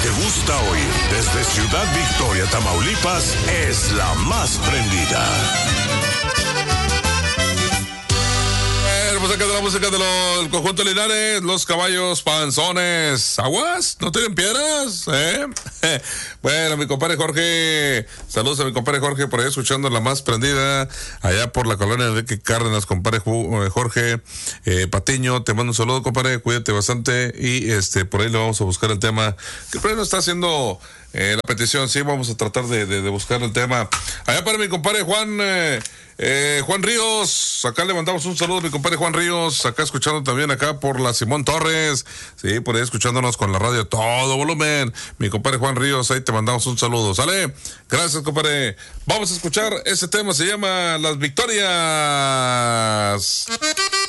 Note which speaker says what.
Speaker 1: te gusta oír desde Ciudad Victoria, Tamaulipas, es la más prendida.
Speaker 2: Pues acá de la música del conjunto Linares, los caballos panzones. ¿Aguas? ¿No tienen piedras? Bueno, mi compadre Jorge, saludos a mi compadre Jorge por ahí escuchando la más prendida, allá por la colonia Enrique Cárdenas, compadre Jorge Patiño, te mando un saludo, compadre, cuídate bastante y por ahí le vamos a buscar el tema que por ahí nos está haciendo la petición, sí, vamos a tratar de buscar el tema. Allá para mi compadre Juan Ríos, acá le mandamos un saludo a mi compadre Juan Ríos, acá escuchando también acá por la Simón Torres, sí, por ahí escuchándonos con la radio a todo volumen, mi compadre Juan Ríos, ahí te mandamos un saludo, ¿sale? Gracias, compadre. Vamos a escuchar ese tema, se llama Las Victorias.